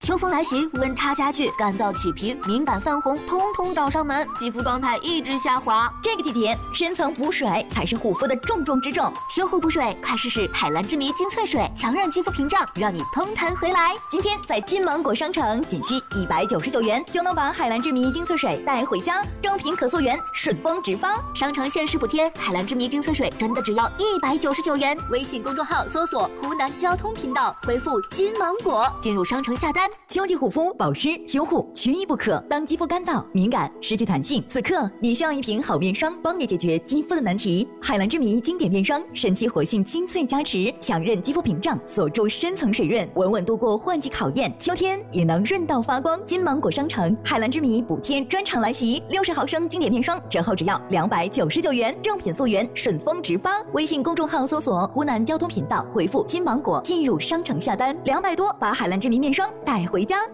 秋风来袭，温差加剧，干燥起皮、敏感泛红，通通找上门，肌肤状态一直下滑。 这个季节，深层补水才是护肤的重中之重。 修护补水，快试试海蓝之谜精粹水，强韧肌肤屏障，让你通弹回来。 今天在金芒果商城，仅需199元就能把海蓝之谜精粹水带回家，正品可溯源，顺丰直发。 商城限时补贴，海蓝之谜精粹水真的只要199元。微信公众号搜索湖南交通频道，回复金芒果进入商城下单。 秋季护肤保湿修护缺一不可。当肌肤干燥、敏感、失去弹性，此刻你需要一瓶好面霜，帮你解决肌肤的难题。海蓝之谜经典面霜，神奇活性精粹加持，强韧肌肤屏障，锁住深层水润，稳稳度过换季考验。秋天也能润到发光。金芒果商城海蓝之谜补贴专场来袭，60毫升经典面霜折后只要299元，正品溯源，顺丰直发。微信公众号搜索湖南交通频道，回复金芒果进入商城下单，200多把海蓝之谜面霜带回家。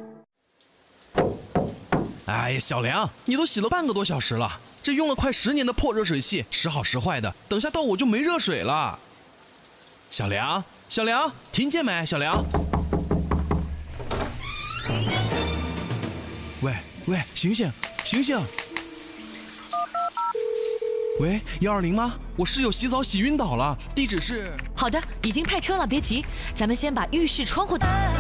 哎呀，小梁，你都洗了半个多小时了，这用了快10年的破热水器，时好时坏的，等下到我就没热水了。小梁，小梁，听见没？小梁，喂，醒醒，醒醒！喂，120吗？我室友洗澡洗晕倒了，地址是…… 好的，已经派车了，别急，咱们先把浴室窗户打。